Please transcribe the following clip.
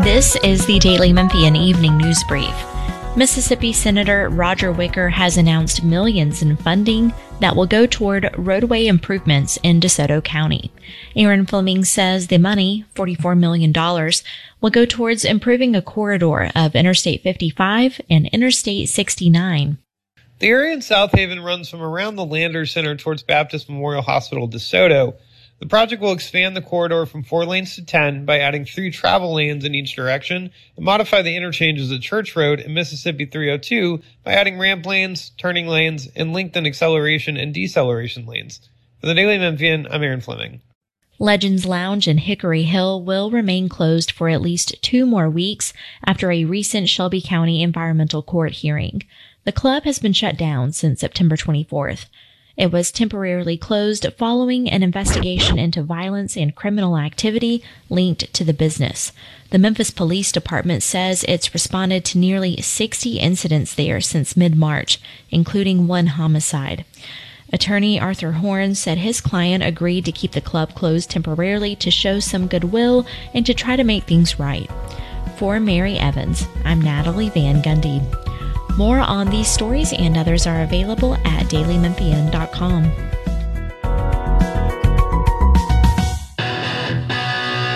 This is the Daily Memphian Evening News Brief. Mississippi Senator Roger Wicker has announced millions in funding that will go toward roadway improvements in DeSoto County. Aaron Fleming says the money, $44 million, will go towards improving a corridor of Interstate 55 and Interstate 69. The area in South Haven runs from around the Landers Center towards Baptist Memorial Hospital DeSoto. The project will expand the corridor from 4 lanes to 10 by adding 3 travel lanes in each direction and modify the interchanges at Church Road and Mississippi 302 by adding ramp lanes, turning lanes, and lengthened acceleration and deceleration lanes. For the Daily Memphian, I'm Aaron Fleming. Legends Lounge in Hickory Hill will remain closed for at least 2 more weeks after a recent Shelby County Environmental Court hearing. The club has been shut down since September 24th. It was temporarily closed following an investigation into violence and criminal activity linked to the business. The Memphis Police Department says it's responded to nearly 60 incidents there since mid-March, including 1 homicide. Attorney Arthur Horn said his client agreed to keep the club closed temporarily to show some goodwill and to try to make things right. For Mary Evans, I'm Natalie Van Gundy. More on these stories and others are available at dailymemphian.com.